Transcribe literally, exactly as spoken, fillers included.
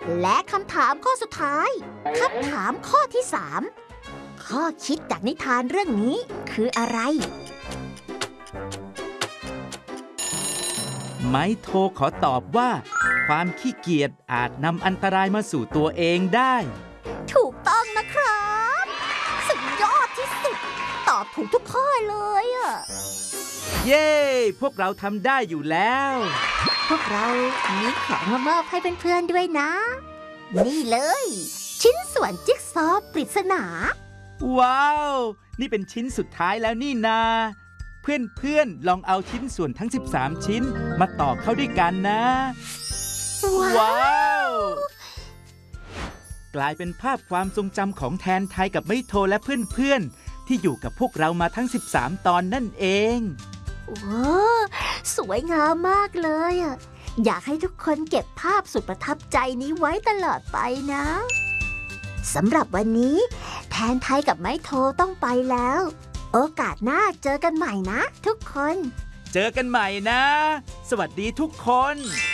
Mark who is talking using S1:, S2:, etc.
S1: และคำถามข้อสุดท้ายคำถามข้อที่สามข้อคิดจากนิทานเรื่องนี้คืออะไร
S2: ไม้โทขอตอบว่าความขี้เกียจอาจนำอันตรายมาสู่ตัวเองได้
S1: ถูกต้องนะครับสุดยอดที่สุดตอบถูกทุกข้อเลยอ่ะ
S2: เย้พวกเราทำได้อยู่แล้ว
S1: พวกเรามีของมามอบให้เพื่อนๆด้วยนะนี่เลยชิ้นส่วนจิ๊กซอว์ปริศนา
S2: ว้าวนี่เป็นชิ้นสุดท้ายแล้วนี่นาเพื่อนๆลองเอาชิ้นส่วนทั้งสิบสามชิ้นมาต่อเข้าด้วยกันนะว้าวกลายเป็นภาพความทรงจำของแทนไทยกับไมโทและเพื่อนๆที่อยู่กับพวกเรามาทั้งสิบสามตอนนั่นเอง
S1: ว้าวสวยงามมากเลยอ่ะอยากให้ทุกคนเก็บภาพสุดประทับใจนี้ไว้ตลอดไปนะสำหรับวันนี้แทนไทยกับไมโทต้องไปแล้วโอกาสหน้าเจอกันใหม่นะทุกคน
S2: เจอกันใหม่นะสวัสดีทุกคน